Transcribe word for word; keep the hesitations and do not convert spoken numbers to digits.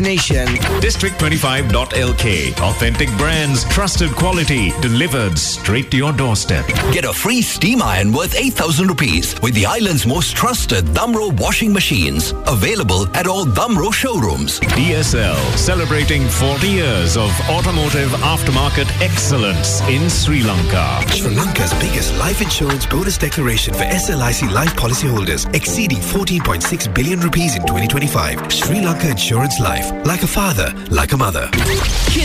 Nation. District twenty-five dot L K. Authentic brands, trusted quality, delivered straight to your doorstep. Get a free steam iron worth eight thousand rupees with the island's most trusted Damro washing machines. Available at all Damro showrooms. D S L, celebrating forty years of automotive aftermarket excellence in Sri Lanka. Sri Lanka's biggest life insurance bonus declaration for S L I C life policyholders, exceeding fourteen point six billion rupees in twenty twenty-five. Sri Lanka Insurance Life. Like a father, like a mother.